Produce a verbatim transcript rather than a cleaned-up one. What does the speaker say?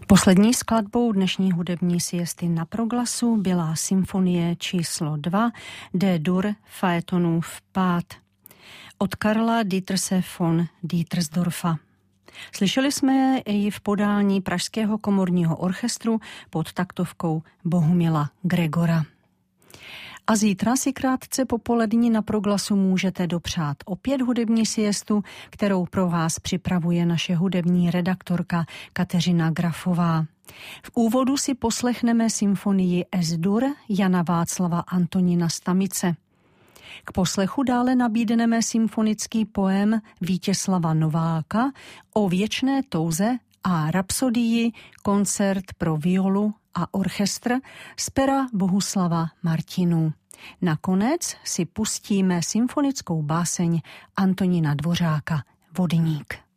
Poslední skladbou dnešní hudební siesty na Proglasu byla symfonie číslo dva D-dur Faetonův pád od Karla Dieterse von Dietersdorfa. Slyšeli jsme ji v podání Pražského komorního orchestru pod taktovkou Bohumila Gregora. A zítra si krátce popolední na Proglasu můžete dopřát opět hudební siestu, kterou pro vás připravuje naše hudební redaktorka Kateřina Grafová. V úvodu si poslechneme symfonii Es-dur Jana Václava Antonína Stamice. K poslechu dále nabídneme symfonický poem Vítězslava Nováka o věčné touze a rapsodii Koncert pro violu a orchestr z pera Bohuslava Martinů. Nakonec si pustíme symfonickou báseň Antonína Dvořáka Vodník.